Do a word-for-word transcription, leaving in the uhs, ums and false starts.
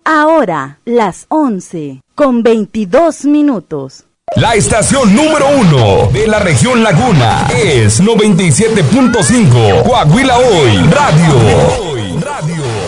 Ahora, las once, con veintidós minutos. La estación número uno de la región Laguna es noventa y siete punto cinco Coahuila Hoy Radio. Radio.